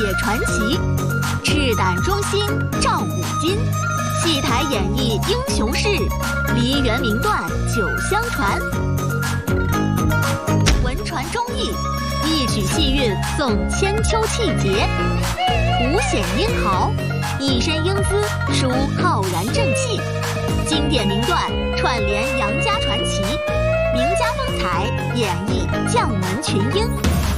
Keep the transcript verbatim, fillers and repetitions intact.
业传奇，赤胆忠心照古今，戏台演绎英雄事，梨园名段久相传。文传忠义，一曲戏韵颂千秋气节；五显英豪，一身英姿抒浩然正气。经典名段串联杨家传奇，名家风采演绎将门群英。